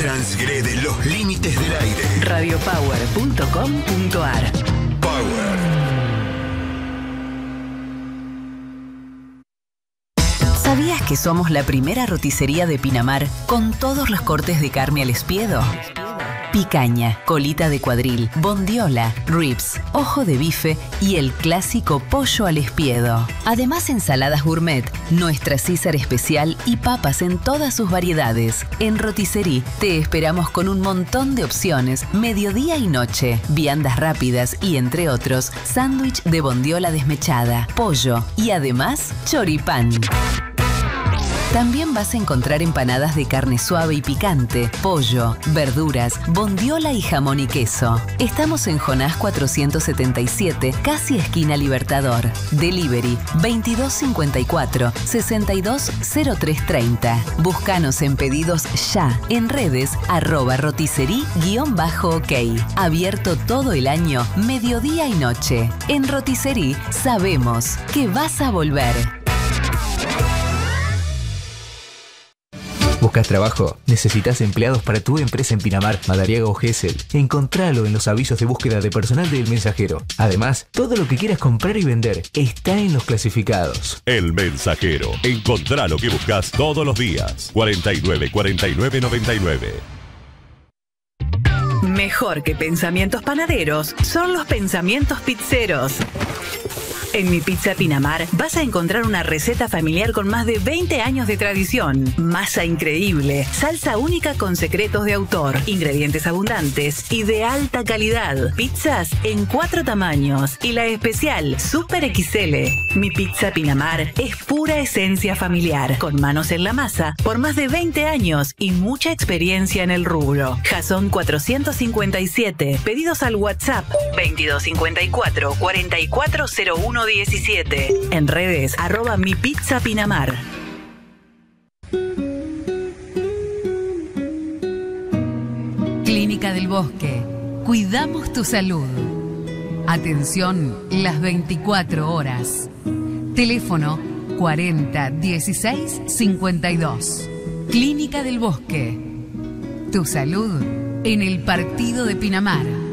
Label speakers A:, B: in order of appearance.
A: Transgrede los límites del aire.
B: Radiopower.com.ar.
A: Power.
B: ¿Sabías que somos la primera roticería de Pinamar con todos los cortes de carne al espiedo? Picaña, colita de cuadril, bondiola, ribs, ojo de bife y el clásico pollo al espiedo. Además, ensaladas gourmet, nuestra César especial y papas en todas sus variedades. En Rotisserie te esperamos con un montón de opciones, mediodía y noche, viandas rápidas y, entre otros, sándwich de bondiola desmechada, pollo y además choripán. También vas a encontrar empanadas de carne suave y picante, pollo, verduras, bondiola y jamón y queso. Estamos en Jonás 477, casi esquina Libertador. Delivery 2254-620330. Búscanos en pedidos ya en redes @rotisserie_ok. Abierto todo el año, mediodía y noche. En Rotisserie sabemos que vas a volver.
C: ¿Buscas trabajo? ¿Necesitas empleados para tu empresa en Pinamar, Madariaga o Gesell? Encontralo en los avisos de búsqueda de personal del Mensajero. Además, todo lo que quieras comprar y vender está en los clasificados.
D: El Mensajero. Encontrá lo que buscas todos los días. 49 49 99.
B: Mejor que pensamientos panaderos son los pensamientos pizzeros. En Mi Pizza Pinamar vas a encontrar una receta familiar con más de 20 años de tradición. Masa increíble, salsa única con secretos de autor, ingredientes abundantes y de alta calidad. Pizzas en 4 tamaños y la especial Super XL. Mi Pizza Pinamar es pura esencia familiar, con manos en la masa por más de 20 años y mucha experiencia en el rubro. Jason 457. Pedidos al WhatsApp 2254 440117. En redes @mipizzapinamar.
E: Clínica del Bosque. Cuidamos tu salud. Atención las 24 horas. Teléfono 40 16 52. Clínica del Bosque. Tu salud en el partido de Pinamar.